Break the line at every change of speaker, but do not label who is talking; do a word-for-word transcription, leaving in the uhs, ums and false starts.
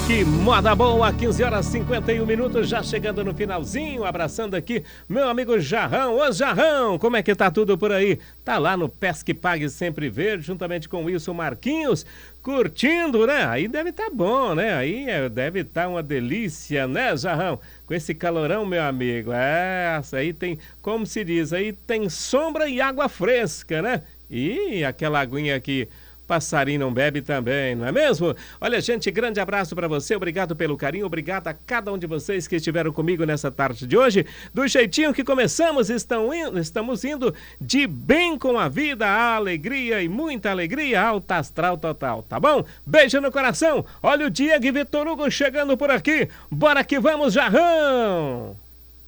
Que moda boa, quinze horas e cinquenta e um minutos, já chegando no finalzinho, abraçando aqui meu amigo Jarrão. Ô Jarrão, como é que tá tudo por aí? Tá lá no Pesque Pague Sempre Verde, juntamente com o Wilson Marquinhos, curtindo, né? Aí deve tá bom, né? Aí é, deve tá uma delícia, né, Jarrão? Com esse calorão, meu amigo. É, essa aí tem, como se diz, aí tem sombra e água fresca, né? E aquela aguinha aqui, passarinho não bebe também, não é mesmo? Olha, gente, grande abraço para você, obrigado pelo carinho, obrigado a cada um de vocês que estiveram comigo nessa tarde de hoje. Do jeitinho que começamos, estão indo, estamos indo de bem com a vida, a alegria e muita alegria, alta astral total, tá bom? Beijo no coração, olha o Diego e Vitor Hugo chegando por aqui, bora que vamos, Jarrão!